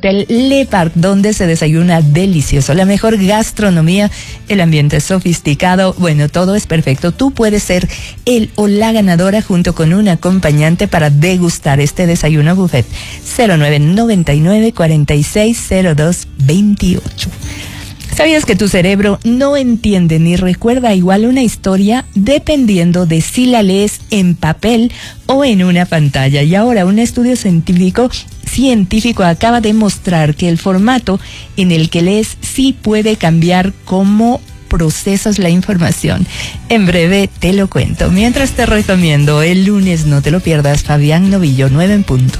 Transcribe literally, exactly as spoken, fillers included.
Hotel Le Parc, donde se desayuna delicioso. La mejor gastronomía, el ambiente sofisticado, bueno, todo es perfecto. Tú puedes ser el o la ganadora junto con un acompañante para degustar este desayuno buffet. cero nueve noventa y nueve, cuarenta y seis, cero dos veintiocho. ¿Sabías que tu cerebro no entiende ni recuerda igual una historia dependiendo de si la lees en papel o en una pantalla? Y ahora un estudio científico científico acaba de mostrar que el formato en el que lees sí puede cambiar cómo procesas la información. En breve te lo cuento. Mientras te recomiendo, el lunes no te lo pierdas, Fabián Novillo, nueve en punto.